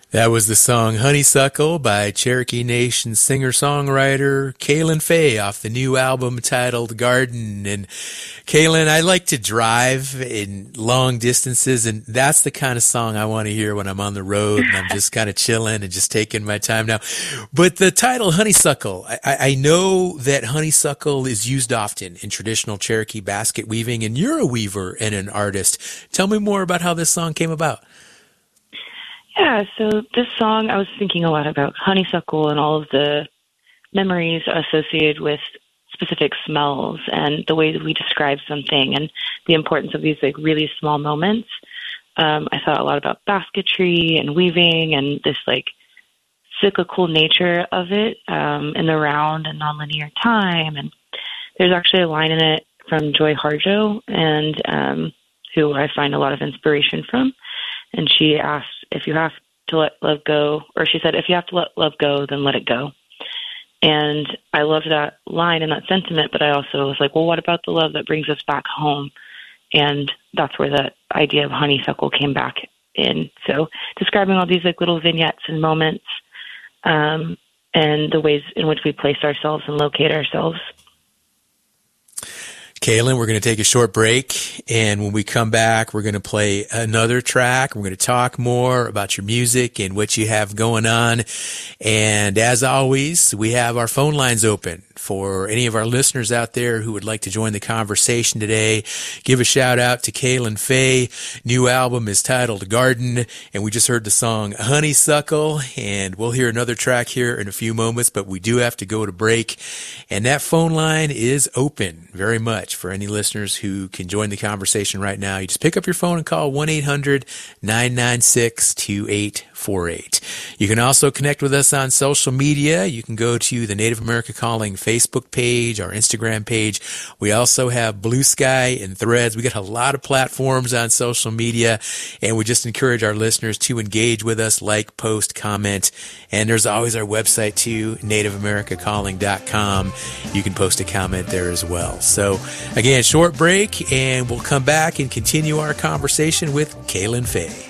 That was the song Honeysuckle by Cherokee Nation singer-songwriter Kaylin Faye off the new album titled Garden. And Kaylin, I like to drive in long distances, and that's the kind of song I want to hear when I'm on the road and I'm just kind of chilling and just taking my time now. But the title Honeysuckle, I know that honeysuckle is used often in traditional Cherokee basket weaving, and you're a weaver and an artist. Tell me more about how this song came about. Yeah, so this song, I was thinking a lot about honeysuckle and all of the memories associated with specific smells and the way that we describe something and the importance of these like really small moments. I thought a lot about basketry and weaving and this like cyclical nature of it in the round and nonlinear time. And there's actually a line in it from Joy Harjo, and who I find a lot of inspiration from. And she asked, if you have to let love go, or she said, if you have to let love go, then let it go. And I loved that line and that sentiment, but I also was like, well, what about the love that brings us back home? And that's where the idea of honeysuckle came back in. So describing all these like little vignettes and moments, and the ways in which we place ourselves and locate ourselves. Kaylin, we're going to take a short break, and when we come back, we're going to play another track. We're going to talk more about your music and what you have going on. And as always, we have our phone lines open for any of our listeners out there who would like to join the conversation today. Give a shout out to Kaylin Faye. New album is titled Garden, and we just heard the song Honeysuckle, and we'll hear another track here in a few moments, but we do have to go to break. And that phone line is open very much for any listeners who can join the conversation right now. You just pick up your phone and call 1-800-996-2848. You can also connect with us on social media. You can go to the Native America Calling Facebook page, our Instagram page. We also have Blue Sky and Threads. We got a lot of platforms on social media, and we just encourage our listeners to engage with us, like, post, comment. And there's always our website too, NativeAmericaCalling.com. You can post a comment there as well. So again, short break, and we'll come back and continue our conversation with Kaylin Faye.